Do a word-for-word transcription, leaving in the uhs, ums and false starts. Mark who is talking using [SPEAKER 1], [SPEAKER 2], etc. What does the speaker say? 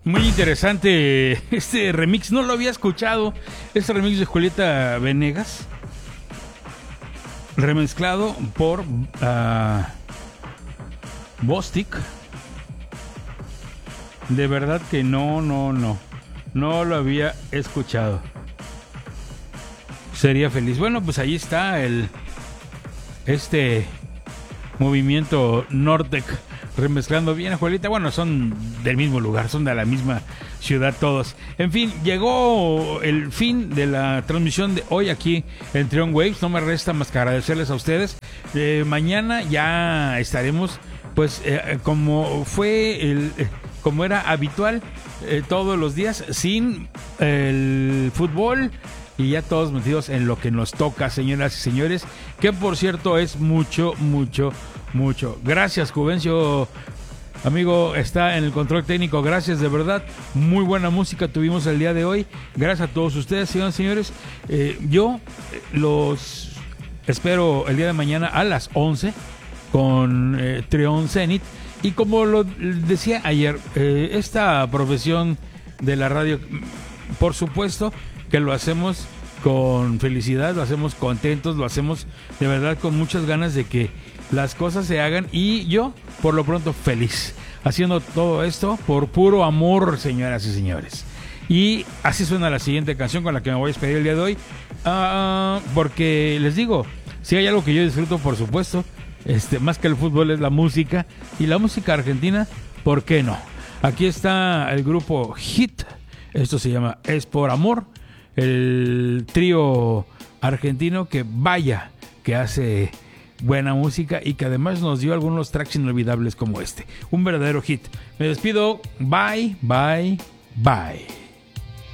[SPEAKER 1] Muy interesante este remix, no lo había escuchado. Este remix de Julieta Venegas, remezclado por uh, Bostik. De verdad que no, no, no. No lo había escuchado. Sería feliz. Bueno, pues ahí está el este movimiento Nortec remezclando bien a Julieta. Bueno, son del mismo lugar, son de la misma ciudad todos. En fin, llegó el fin de la transmisión de hoy aquí en Trion Waves. No me resta más que agradecerles a ustedes. Eh, mañana ya estaremos, pues, eh, como fue el, eh, como era habitual, eh, todos los días, sin el fútbol. Y ya todos metidos en lo que nos toca, señoras y señores, que por cierto es mucho, mucho, mucho. Gracias, Juvencio, amigo, está en el control técnico. Gracias, de verdad. Muy buena música tuvimos el día de hoy. Gracias a todos ustedes, señoras y señores. Eh, yo los espero el día de mañana a las once con eh, Trion Zenith. Y como lo decía ayer, eh, esta profesión de la radio, por supuesto que lo hacemos con felicidad, lo hacemos contentos, lo hacemos de verdad con muchas ganas de que las cosas se hagan, y yo, por lo pronto, feliz haciendo todo esto por puro amor, señoras y señores. Y así suena la siguiente canción con la que me voy a despedir el día de hoy, uh, porque les digo, si hay algo que yo disfruto, por supuesto, este, más que el fútbol, es la música, y la música argentina, ¿por qué no? Aquí está el grupo Hit, esto se llama Es por Amor. El trío argentino que vaya que hace buena música y que además nos dio algunos tracks inolvidables como este. Un verdadero hit. Me despido. Bye, bye, bye.